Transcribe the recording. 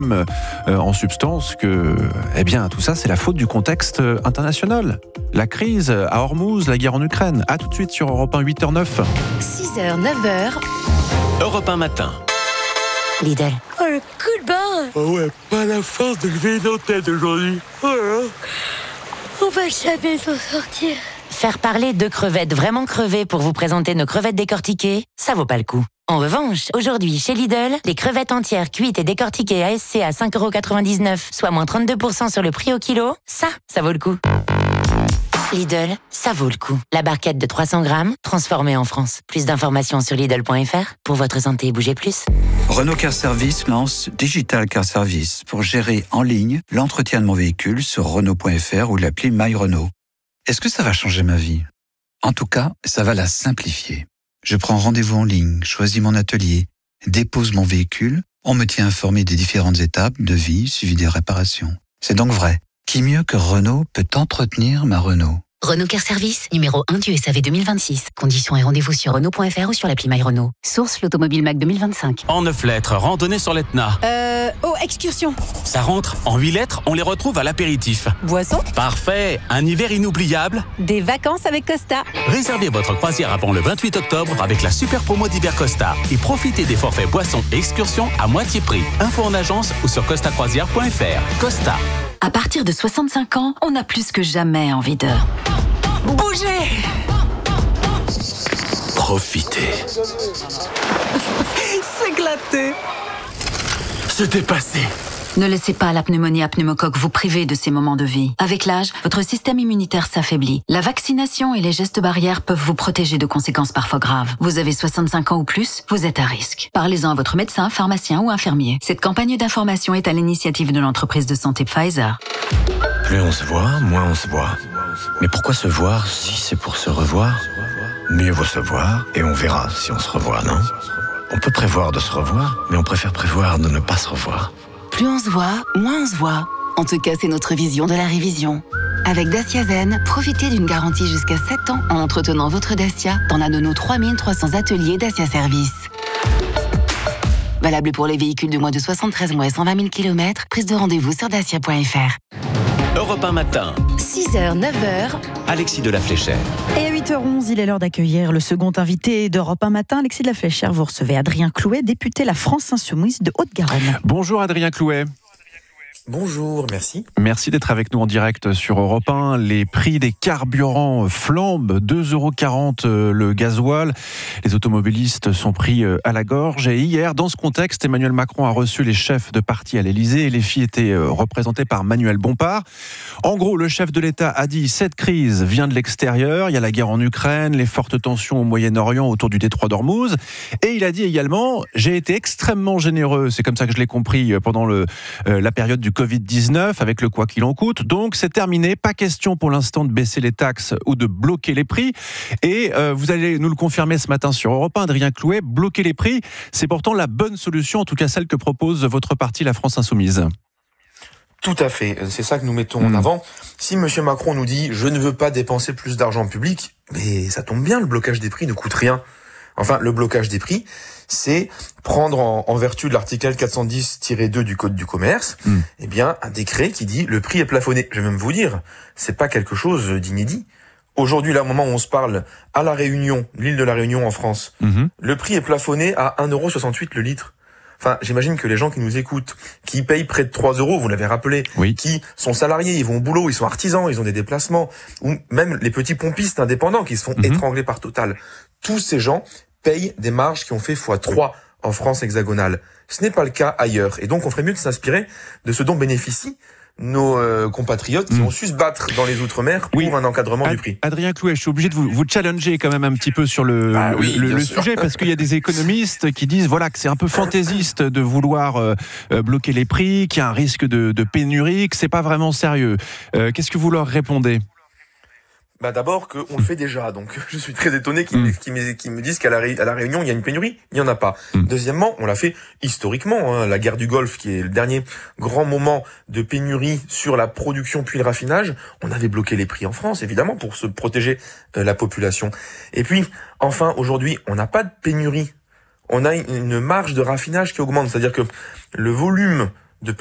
en substance que, tout ça, c'est la faute du contexte international. La crise à Hormuz, la guerre en Ukraine. À tout de suite sur Europe 1, 8h09. 6h, 9h. Europe 1 matin. Lidl. Oh, le coup de barre. Oh ouais, pas la force de lever nos têtes aujourd'hui. Oh là là. On va jamais s'en sortir. Faire parler deux crevettes vraiment crevées pour vous présenter nos crevettes décortiquées, ça vaut pas le coup. En revanche, aujourd'hui, chez Lidl, les crevettes entières cuites et décortiquées ASC à 5,99€, soit moins 32% sur le prix au kilo, ça vaut le coup. Lidl, ça vaut le coup. La barquette de 300 grammes, transformée en France. Plus d'informations sur Lidl.fr. Pour votre santé, bougez plus. Renault Car Service lance Digital Car Service pour gérer en ligne l'entretien de mon véhicule sur Renault.fr ou l'appli My Renault. Est-ce que ça va changer ma vie ? En tout cas, ça va la simplifier. Je prends rendez-vous en ligne, choisis mon atelier, dépose mon véhicule, on me tient informé des différentes étapes, devis, suivi des réparations. C'est donc vrai. Qui mieux que Renault peut entretenir ma Renault ? Renault Car Service, numéro 1 du SAV 2026. Conditions et rendez-vous sur Renault.fr ou sur l'appli My Renault. Source l'Automobile Mac 2025. En 9 lettres, randonnée sur l'Etna. Excursion. Ça rentre. En 8 lettres, on les retrouve à l'apéritif. Boisson. Parfait. Un hiver inoubliable. Des vacances avec Costa. Réservez votre croisière avant le 28 octobre avec la super promo d'hiver Costa. Et profitez des forfaits boissons et excursions à moitié prix. Info en agence ou sur costacroisière.fr. Costa. À partir de 65 ans, on a plus que jamais envie de... bouger. Profitez. S'éclater. Se dépasser. Ne laissez pas la pneumonie à pneumocoque vous priver de ces moments de vie. Avec l'âge, votre système immunitaire s'affaiblit. La vaccination et les gestes barrières peuvent vous protéger de conséquences parfois graves. Vous avez 65 ans ou plus, vous êtes à risque. Parlez-en à votre médecin, pharmacien ou infirmier. Cette campagne d'information est à l'initiative de l'entreprise de santé Pfizer. Plus on se voit, moins on se voit. Mais pourquoi se voir si c'est pour se revoir ? Mieux vaut se voir et on verra si on se revoit, non ? On peut prévoir de se revoir, mais on préfère prévoir de ne pas se revoir. Plus on se voit, moins on se voit. En tout cas, c'est notre vision de la révision. Avec Dacia Zen, profitez d'une garantie jusqu'à 7 ans en entretenant votre Dacia dans l'un de nos 3300 ateliers Dacia Service. Valable pour les véhicules de moins de 73 mois et 120 000 km. Prise de rendez-vous sur dacia.fr. Europe 1 matin. 6h, 9h. Alexis de la Fléchère. Et à 8h11, il est l'heure d'accueillir le second invité d'Europe 1 matin. Alexis de la Fléchère, vous recevez Adrien Clouet, député La France Insoumise de Haute-Garonne. Bonjour Adrien Clouet. Bonjour, merci. Merci d'être avec nous en direct sur Europe 1. Les prix des carburants flambent, 2,40 € le gasoil. Les automobilistes sont pris à la gorge. Et hier, dans ce contexte, Emmanuel Macron a reçu les chefs de parti à l'Élysée et les filles étaient représentées par Manuel Bompard. En gros, le chef de l'État a dit « Cette crise vient de l'extérieur. Il y a la guerre en Ukraine, les fortes tensions au Moyen-Orient autour du détroit d'Ormuz. » Et il a dit également « J'ai été extrêmement généreux. » C'est comme ça que je l'ai compris pendant la période du Covid-19 avec le quoi qu'il en coûte. Donc c'est terminé, pas question pour l'instant de baisser les taxes ou de bloquer les prix. Et vous allez nous le confirmer ce matin sur Europe 1, Adrien Clouet, bloquer les prix, c'est pourtant la bonne solution, en tout cas celle que propose votre parti, la France Insoumise. Tout à fait, c'est ça que nous mettons en avant. Si Monsieur Macron nous dit « je ne veux pas dépenser plus d'argent public », mais ça tombe bien, le blocage des prix ne coûte rien. Enfin, le blocage des prix, c'est prendre en vertu de l'article 410-2 du Code du commerce, eh bien, un décret qui dit le prix est plafonné. Je vais même vous dire, c'est pas quelque chose d'inédit. Aujourd'hui, là, au moment où on se parle, à La Réunion, l'île de La Réunion en France, le prix est plafonné à 1,68 € le litre. Enfin, j'imagine que les gens qui nous écoutent, qui payent près de 3 €, vous l'avez rappelé, qui sont salariés, ils vont au boulot, ils sont artisans, ils ont des déplacements, ou même les petits pompistes indépendants qui se font étrangler par Total. Tous ces gens payent des marges qui ont fait x3 en France hexagonale. Ce n'est pas le cas ailleurs. Et donc, on ferait mieux de s'inspirer de ce dont bénéficient nos compatriotes qui ont su se battre dans les Outre-mer pour un encadrement du prix. Adrien Clouet, je suis obligé de vous challenger quand même un petit peu sur le sujet, parce qu'il y a des économistes qui disent voilà que c'est un peu fantaisiste de vouloir bloquer les prix, qu'il y a un risque de pénurie, que c'est pas vraiment sérieux. Qu'est-ce que vous leur répondez ? D'abord qu'on le fait déjà, donc je suis très étonné qu'ils me disent qu'à la Réunion il y a une pénurie, il n'y en a pas. Deuxièmement, on l'a fait historiquement, la guerre du Golfe qui est le dernier grand moment de pénurie sur la production puis le raffinage, on avait bloqué les prix en France évidemment pour se protéger la population. Et puis enfin aujourd'hui on n'a pas de pénurie, on a une marge de raffinage qui augmente, c'est-à-dire que le volume